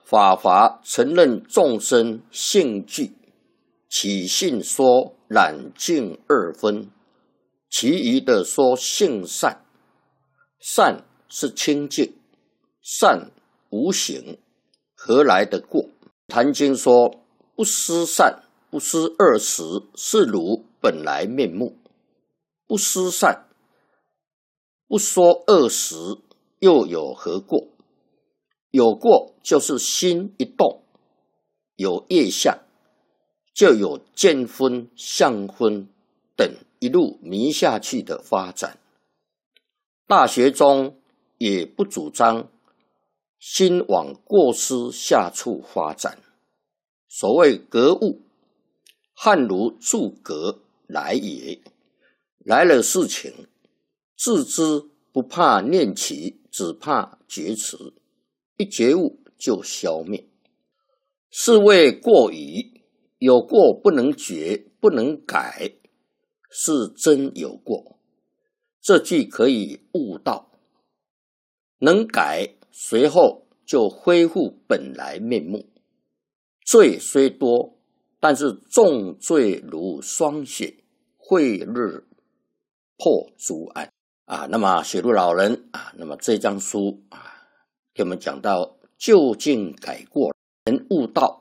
法华承认众生性具，起性说染净二分，其余的说性善。善是清净，善无形，何来的过？坛经说，不思善，不思恶实，是如本来面目。不思善，不说恶实，又有何过？有过就是心一动，有业相，就有见分、相分等一路迷下去的发展。大学中也不主张心往过失下处发展。所谓格物，汉如诸葛来也。来了事情，自知不怕念起，只怕觉迟。一觉悟就消灭。是谓过矣，有过不能觉，不能改，是真有过。这句可以悟道，能改，随后就恢复本来面目。罪虽多，但是重罪如霜雪，慧日破诸暗那么雪路老人那么这张书给我们讲到究竟改过，能悟道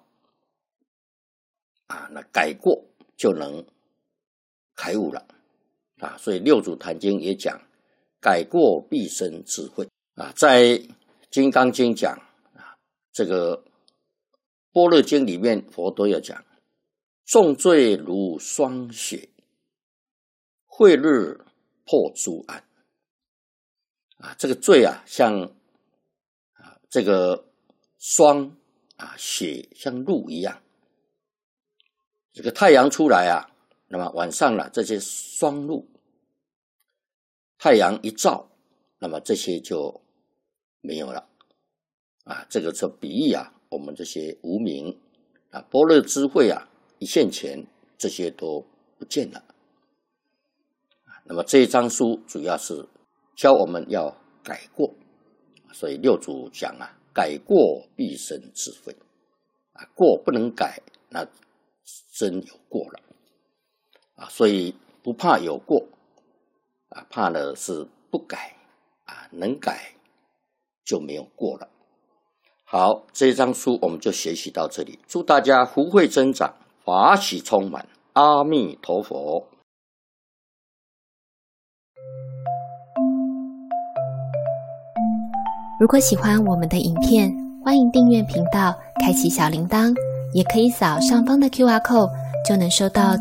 那改过就能开悟了所以六祖坛经也讲改过必生智慧在金刚经讲这个般若经里面佛都有讲，重罪如霜雪，慧日破诸暗这个罪像这个霜雪像露一样，这个太阳出来那么晚上了，这些霜露太阳一照，那么这些就没有了这个是比喻我们这些无明般若智慧一现前，这些都不见了那么这一章书主要是教我们要改过，所以六祖讲改过必生智慧过不能改，那真有过了所以不怕有过怕的是不改能改就没有过了。好，这一章书我们就学习到这里，祝大家福慧增长，法喜充满，阿弥陀佛。 如果喜欢我们的影片，欢迎订阅频道，开启小铃铛，也可以扫上方的 QR code，就能收到